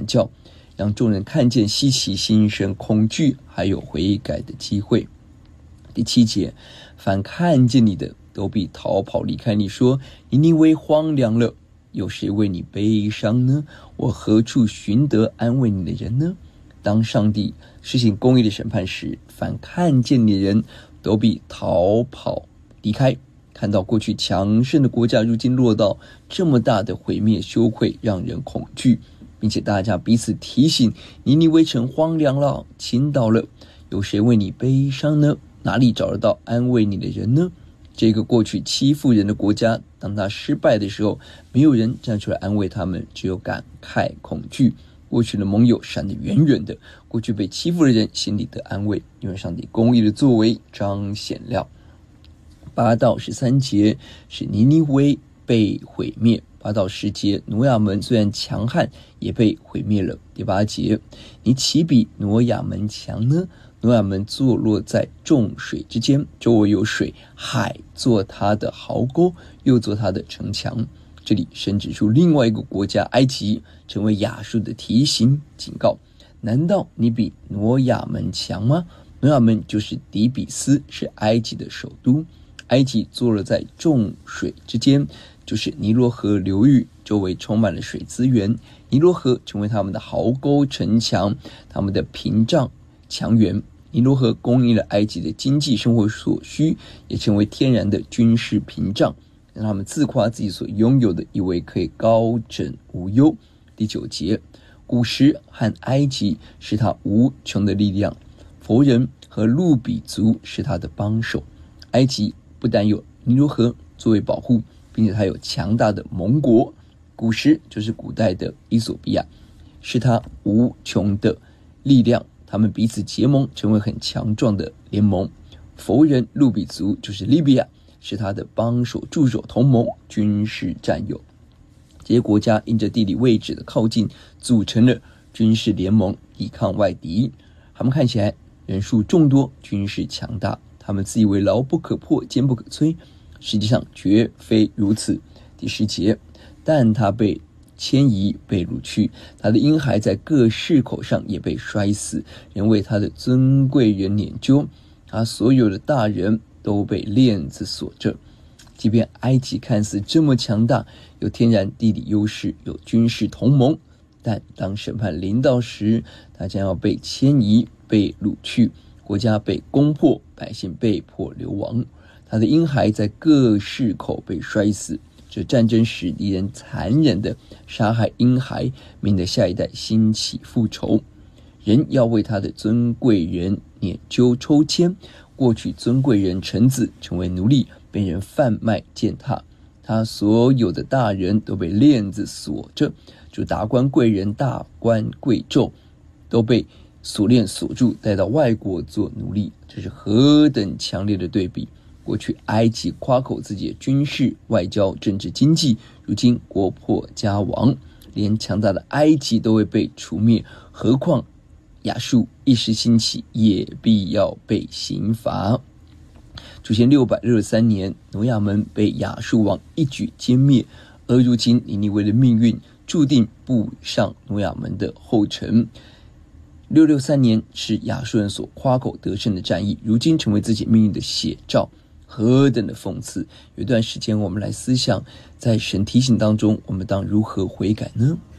教，让众人看见稀奇，心生恐惧，还有悔改的机会。第7节，凡看见你的都必逃跑离开你，说尼尼微荒凉了，有谁为你悲伤呢？我何处寻得安慰你的人呢？当上帝施行公义的审判时，凡看见你的人都必逃跑离开。看到过去强盛的国家如今落到这么大的毁灭羞愧，让人恐惧，并且大家彼此提醒，尼尼微城荒凉了，倾倒了，有谁为你悲伤呢？哪里找得到安慰你的人呢？这个过去欺负人的国家，当他失败的时候，没有人站出来安慰他们，只有感慨恐惧。过去的盟友闪得远远的，过去被欺负的人心里得安慰，因为上帝公义的作为彰显了。8到13节是尼尼微被毁灭，8到10节挪亚门虽然强悍，也被毁灭了。第8节，你岂比挪亚门强呢？挪亚门坐落在众水之间，周围有水，海做他的壕沟，又做他的城墙。这里神指出另外一个国家埃及，成为亚述的提醒警告。难道你比挪亚门强吗？挪亚门就是底比斯，是埃及的首都。埃及坐落在众水之间，就是尼罗河流域，周围充满了水资源。尼罗河成为他们的壕沟、城墙，他们的屏障、墙垣。尼罗河供应了埃及的经济生活所需，也成为天然的军事屏障，让他们自夸自己所拥有的，以为可以高枕无忧。第9节，古时和埃及是他无穷的力量，弗人和路比族是他的帮手。埃及不但有尼罗河作为保护，并且它有强大的盟国，古时就是古代的伊索比亚，是他无穷的力量，他们彼此结盟，成为很强壮的联盟。弗人、路比族就是利比亚，是他的帮手、助手、同盟、军事战友。这些国家因着地理位置的靠近，组成了军事联盟，抵抗外敌。他们看起来人数众多，军事强大，他们自以为牢不可破，坚不可摧，实际上绝非如此。第10节，但他被迁移，被掳去，他的婴孩在各市口上也被摔死，人为他的尊贵人拈阄，他所有的大人都被链子锁着。即便埃及看似这么强大，有天然地理优势，有军事同盟，但当审判临到时，他将要被迁移，被掳去，国家被攻破，百姓被迫流亡。他的婴孩在各市口被摔死，这战争时敌人残忍地杀害婴孩，免得下一代兴起复仇。人要为他的尊贵人拈阄抽签，过去尊贵人臣子成为奴隶，被人贩卖践踏，他所有的大人都被链子锁着，就达官贵人、大官贵胄都被锁链锁住，带到外国做奴隶。这是何等强烈的对比！过去埃及夸口自己的军事、外交、政治、经济，如今国破家亡，连强大的埃及都会被除灭，何况亚述一时兴起，也必要被刑罚。主前663年，挪亚门被亚述王一举歼灭，而如今尼尼微的命运注定步上挪亚门的后尘。663年是亚述人所夸口得胜的战役，如今成为自己命运的写照，何等的讽刺！有一段时间我们来思想，在神提醒当中，我们当如何悔改呢？